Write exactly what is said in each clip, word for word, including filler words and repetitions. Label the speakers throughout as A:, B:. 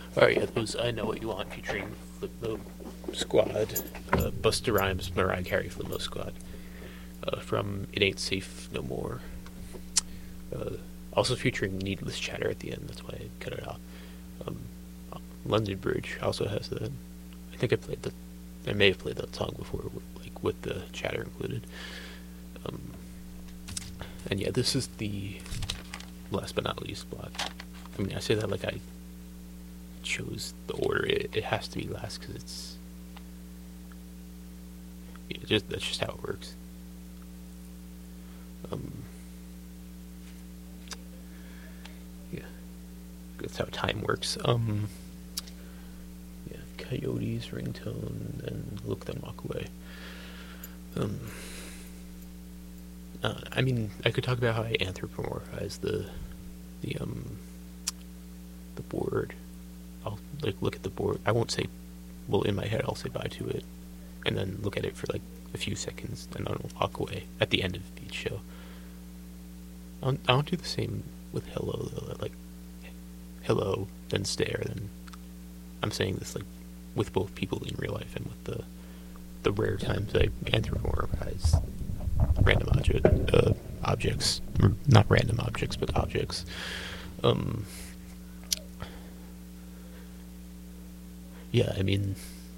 A: Alright, yeah, those I Know What You Want featuring Flipmo Squad, uh, Busta Rhymes, Mariah Carey, Flipmo Squad, uh, from It Ain't Safe No More. Uh, also featuring Needless Chatter at the end, that's why I cut it off. Um, London Bridge also has that. I think I played the, I may have played that song before, like with the chatter included. Um, and yeah, this is the last but not least block. I mean, I say that like I chose the order. It, it has to be last because it's yeah, just that's just how it works. Um, yeah, that's how time works. Um, yeah, Coyotes ringtone, and Look Then Walk Away. Um, uh, I mean, I could talk about how I anthropomorphize the the um the board. I'll like look at the board. I won't say, well, in my head I'll say bye to it, and then look at it for like a few seconds, and then I'll walk away at the end of each show. I don't, I don't do the same with hello though. Like hello, then stare, then I'm saying this like with both people in real life and with the the rare times I anthropomorphize random object uh, objects, or not random objects, but objects. Um, yeah, I mean,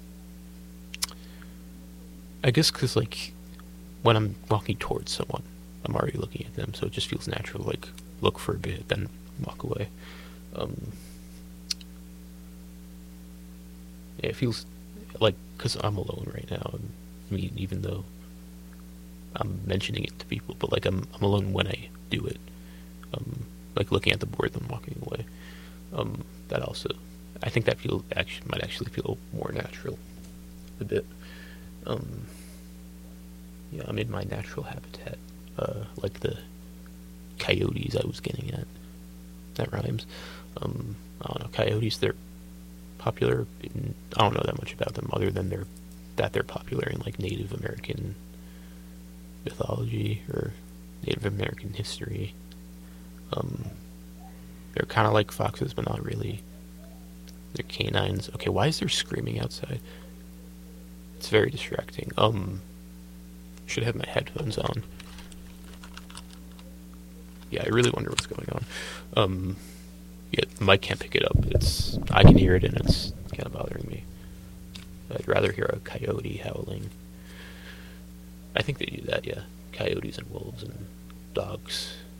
A: I guess because like when I'm walking towards someone, I'm already looking at them, so it just feels natural. Like look for a bit, then walk away. Um, yeah, it feels like because I'm alone right now. I mean, even though I'm mentioning it to people, but like I'm I'm alone when I do it. Um, like looking at the board, then walking away. Um, that also, I think that feel actually might actually feel more natural, a bit. Um, yeah, I'm in my natural habitat, uh, like the coyotes I was getting at. That rhymes. Um, I don't know, coyotes. They're popular. In, I don't know that much about them other than they're that they're popular in like Native American mythology or Native American history. Um, they're kind of like foxes, but not really. They're canines. Okay, why is there screaming outside? It's very distracting. Um, should have my headphones on. Yeah, I really wonder what's going on. Um, yeah, the mic can't pick it up. It's I can hear it, and it's kind of bothering me. I'd rather hear a coyote howling. I think they do that, yeah. Coyotes and wolves and dogs.